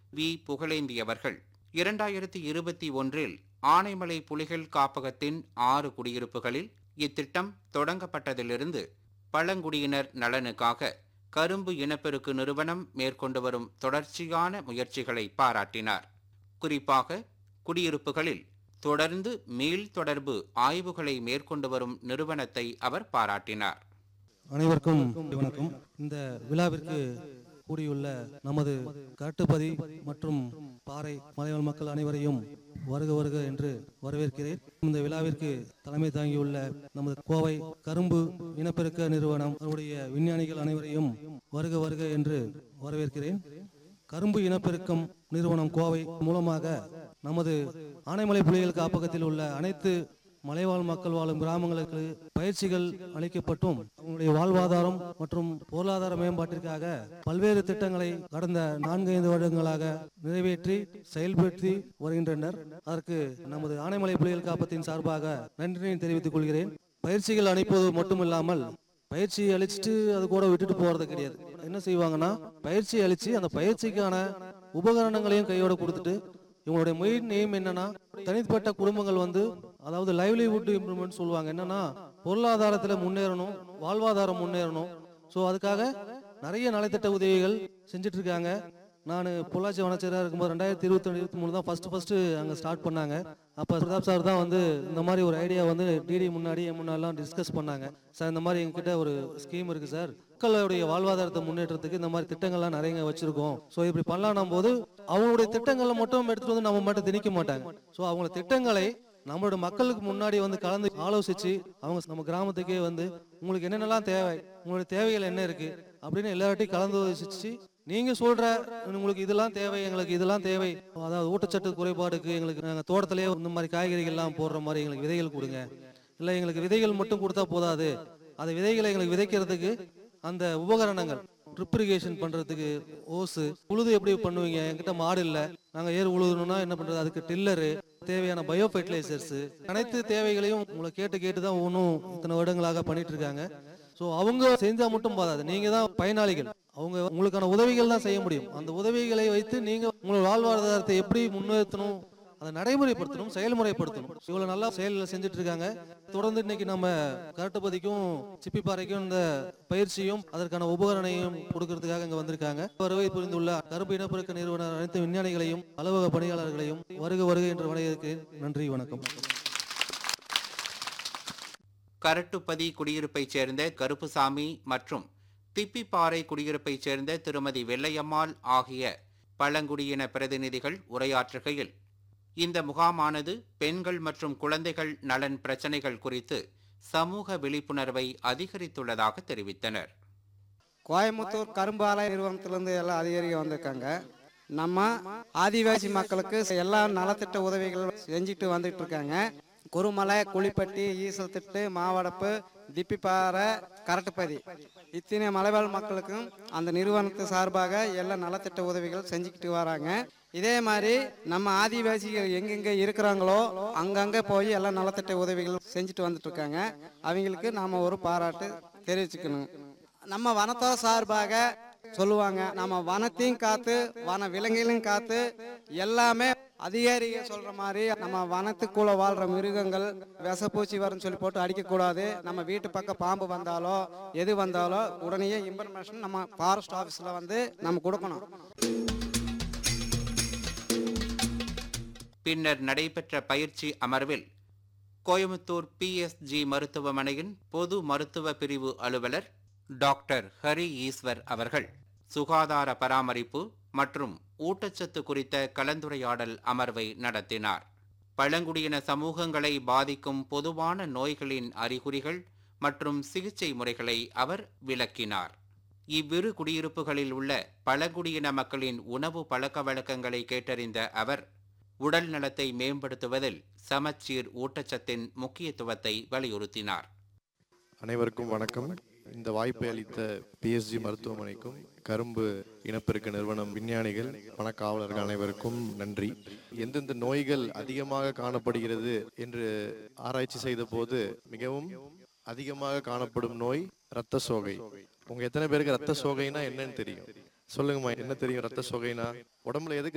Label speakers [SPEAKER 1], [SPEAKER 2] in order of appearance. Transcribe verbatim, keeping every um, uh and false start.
[SPEAKER 1] We Pugazhendhi அவர்கள் இரண்டாயிரத்தி இருபத்தி ஒன்றில் ஆனைமலை புலிகள் காப்பகத்தின் ஆறு குடியிருப்புகளில் இத்திட்டம் தொடங்கப்பட்டதிலிருந்து பழங்குடியினர் நலனுக்காக கரும்பு இனப்பெருக்கு நிறுவனம் மேற்கொண்டு வரும் தொடர்ச்சியான முயற்சிகளை பாராட்டினார். குறிப்பாக குடியிருப்புகளில் தொடர்ந்து மீள் தொடர்பு ஆய்வுகளை மேற்கொண்டு வரும் நிறுவனத்தை அவர் பாராட்டினார்.
[SPEAKER 2] அனைவருக்கும் வணக்கம். இந்த விழாவிற்கு கூடியுள்ள நமது காட்டுப்பதி மற்றும் பாறை மலைவாழ் மக்கள் அனைவரையும் வருக வருக என்று வரவேற்கிறேன். இந்த விழாவிற்கு தலைமை தாங்கியுள்ள நமது கோவை கரும்பு இனப்பெருக்க நிறுவனம் அவருடைய விஞ்ஞானிகள் அனைவரையும் வருக வருக என்று வரவேற்கிறேன். கரும்பு இனப்பெருக்கம் நிறுவனம் கோவை மூலமாக நமது ஆனைமலை புலிகள் காப்பகத்தில் உள்ள அனைத்து மலைவாழ் மக்கள் வாழும் கிராமங்களுக்கு பயிற்சிகள் அளிக்கப்பட்டும் அவங்களுடைய வாழ்வாதாரம் மற்றும் பொருளாதார மேம்பாட்டிற்காக பல்வேறு திட்டங்களை கடந்த நான்கு ஐந்து வருடங்களாக நிறைவேற்றி செயல்படுத்தி வருகின்றனர். அதற்கு நமது ஆனைமலை புலிகள் காப்பகத்தின் சார்பாக நன்றியை தெரிவித்துக் கொள்கிறேன். பயிற்சிகள் அளிப்பது மட்டுமில்லாமல் பயிற்சி அளிச்சுட்டு அது கூட விட்டுட்டு போறது கிடையாது. என்ன செய்வாங்கன்னா பயிற்சி அளிச்சு அந்த பயிற்சிக்கான உபகரணங்களையும் கையோட கொடுத்துட்டு இவங்களுடைய மெயின் எய்ம் என்னன்னா தனிப்பட்ட குடும்பங்கள் வந்து அதாவது லைவ்லிஹுட் இம்ப்ரூவ்மெண்ட் சொல்லுவாங்க. என்னன்னா பொருளாதாரத்துல முன்னேறணும், வாழ்வாதாரம் முன்னேறணும். ஸோ அதுக்காக நிறைய நலத்திட்ட உதவிகள் செஞ்சுட்டு இருக்காங்க. நான் பொள்ளாச்சி வனச்சேரியாக இருக்கும்போது ரெண்டாயிரத்தி இருபத்தி ரெண்டு இருபத்தி மூணு தான் ஃபர்ஸ்ட் ஃபர்ஸ்ட் அங்கே ஸ்டார்ட் பண்ணாங்க. அப்போ பிரதாப் சார் தான் வந்து இந்த மாதிரி ஒரு ஐடியா வந்து டிடி முன்னாடி முன்னாடிலாம் டிஸ்கஸ் பண்ணாங்க. சார் இந்த மாதிரி எங்ககிட்ட ஒரு ஸ்கீம் இருக்கு சார், மக்களுடைய வாழ்வாதாரத்தை முன்னேற்றத்துக்கு இந்த மாதிரி திட்டங்கள்லாம் நிறைய வச்சிருக்கோம். ஸோ இப்படி பண்ணலாம் போது அவங்களுடைய திட்டங்களை மட்டும் எடுத்துட்டு வந்து நம்ம மட்டும் திணிக்க மாட்டாங்க. ஸோ அவங்களோட திட்டங்களை நம்மளோட மக்களுக்கு முன்னாடி வந்து கலந்து ஆலோசிச்சு அவங்க நம்ம கிராமத்துக்கே வந்து உங்களுக்கு என்னென்னலாம் தேவை, உங்களுடைய தேவைகள் என்ன இருக்கு அப்படின்னு எல்லார்ட்டையும் கலந்து யோசிச்சு நீங்க சொல்ற உங்களுக்கு இதெல்லாம் தேவை, எங்களுக்கு இதெல்லாம் தேவை, அதாவது ஊட்டச்சத்து குறைபாடுக்கு எங்களுக்கு நாங்கள் தோட்டத்திலேயே இந்த மாதிரி காய்கறிகள் எல்லாம் போடுற மாதிரி எங்களுக்கு விதைகள் கொடுங்க, இல்லை எங்களுக்கு விதைகள் மட்டும் கொடுத்தா போதாது, அந்த விதைகளை எங்களுக்கு விதைக்கிறதுக்கு அந்த உபகரணங்கள் ட்ரிப் இரிகேஷன் பண்றதுக்கு ஓசு, உழுது எப்படி பண்ணுவீங்க, என்கிட்ட மாடு இல்லை, நாங்கள் ஏர் உழுதுணும்னா என்ன பண்றது, அதுக்கு டில்லரு, தேவையான பயோ ஃபெர்டிலைசர்ஸ், அனைத்து தேவைகளையும் உங்களை கேட்டு கேட்டு தான் ஒன்றும் இத்தனை வருடங்களாக பண்ணிட்டு இருக்காங்க. ஸோ அவங்க செஞ்சா மட்டும் போதாது, நீங்க தான் பயனாளிகள். அவங்க உங்களுக்கான உதவிகள் தான் செய்ய முடியும். அந்த உதவிகளை வைத்து நீங்க உங்களோட வாழ்வாதாரத்தை எப்படி முன்னேற்றணும், அதை நடைமுறைப்படுத்தணும், செயல்முறைப்படுத்தணும். இவ்வளவு நல்லா செயல் செஞ்சுட்டு இருக்காங்க. தொடர்ந்து இன்னைக்கு நம்ம காட்டுப்பதிக்கும் சிப்பிப்பாறைக்கும் இந்த பயிற்சியும் அதற்கான உபகரணையும் கொடுக்கறதுக்காக இங்க வந்திருக்காங்க. வருகை புரிந்துள்ள கரும்பு இனப்பெருக்க நிறுவன அனைத்து விஞ்ஞானிகளையும் அலுவலக பணியாளர்களையும் வருக வருகை என்று வணங்குகிறேன். நன்றி, வணக்கம்.
[SPEAKER 1] கரட்டுப்பதி குடியிருப்பைச் சேர்ந்த கருப்புசாமி மற்றும் திப்பிப்பாறை குடியிருப்பைச் சேர்ந்த திருமதி வெள்ளையம்மாள் ஆகிய பழங்குடியின பிரதிநிதிகள் உரையாற்றுகையில் இந்த முகாமானது பெண்கள் மற்றும் குழந்தைகள் நலன் பிரச்சனைகள் குறித்து சமூக விழிப்புணர்வை அதிகரித்துள்ளதாக தெரிவித்தனர்.
[SPEAKER 3] கோயம்புத்தூர் கரும்பு ஆலை நிறுவனத்திலிருந்து எல்லாம் அதிகாரிகள் வந்திருக்காங்க. நம்ம ஆதிவாசி மக்களுக்கு எல்லா நலத்திட்ட உதவிகள் செஞ்சுட்டு வந்துட்டு இருக்காங்க. குருமலை, குளிப்பட்டி, ஈசல் திட்டு, மாவடப்பு, திப்பிப்பாறை, கரட்டுப்பதி இத்தனை மலைவாழ் மக்களுக்கும் அந்த நிறுவனத்து சார்பாக எல்லா நலத்திட்ட உதவிகள் செஞ்சுக்கிட்டு வராங்க. இதே மாதிரி நம்ம ஆதிவாசிகள் எங்கெங்க இருக்கிறாங்களோ அங்கங்க போய் எல்லா நலத்திட்ட உதவிகள் செஞ்சுட்டு வந்துட்டு இருக்காங்க. அவங்களுக்கு நாம ஒரு பாராட்டு தெரிவிச்சுக்கணும். நம்ம வனத்துறை சார்பாக சொல்லுவாங்க, நம்ம வனத்தையும் காத்து வன விலங்குகளையும் காத்து எல்லாமே அதிகாரிகள் சொல்ற மாதிரி நம்ம வனத்துக்குள்ள வாழ்ற மிருகங்கள் விஷப்பூச்சி வரும்னு சொல்லி போட்டு அடிக்க கூடாது. நம்ம வீட்டு பக்கம் பாம்பு வந்தாலோ எது வந்தாலோ உடனே இன்ஃபர்மேஷன் நம்ம ஃபாரஸ்ட் ஆஃபீஸ்ல வந்து நம்ம கொடுக்கணும்.
[SPEAKER 1] பின்னர் நடைபெற்ற பயிற்சி அமர்வில் கோயம்புத்தூர் பி எஸ் ஜி மருத்துவமனையின் பொது மருத்துவ பிரிவு அலுவலர் டாக்டர் ஹரி ஈஸ்வர் அவர்கள் சுகாதார பராமரிப்பு மற்றும் ஊட்டச்சத்து குறித்த கலந்துரையாடல் அமர்வை நடத்தினார். பழங்குடியின சமூகங்களை பாதிக்கும் பொதுவான நோய்களின் அறிகுறிகள் மற்றும் சிகிச்சை முறைகளை அவர் விளக்கினார். இவ்விரு குடியிருப்புகளில் உள்ள பழங்குடியின மக்களின் உணவு பழக்க வழக்கங்களை கேட்டறிந்த அவர் உடல் நலத்தை மேம்படுத்துவதில் சமச்சீர் ஊட்டச்சத்தின் முக்கியத்துவத்தை வலியுறுத்தினார்.
[SPEAKER 4] அனைவருக்கும் வணக்கம். இந்த வாய்ப்பை அளித்த பி எஸ் ஜி மருத்துவமனைக்கும் கரும்பு இனப்பெருக்க நிறுவனம் விஞ்ஞானிகள், வனக்காவலர்கள் அனைவருக்கும் நன்றி. எந்தெந்த நோய்கள் அதிகமாக காணப்படுகிறது என்று ஆராய்ச்சி செய்த போது மிகவும் அதிகமாக காணப்படும் நோய் இரத்த சோகை. உங்க எத்தனை பேருக்கு இரத்த சோகைனா என்னன்னு தெரியும்? சொல்லுங்கம்மா, என்ன தெரியும் இரத்த சோகைனா? உடம்புல எதுக்கு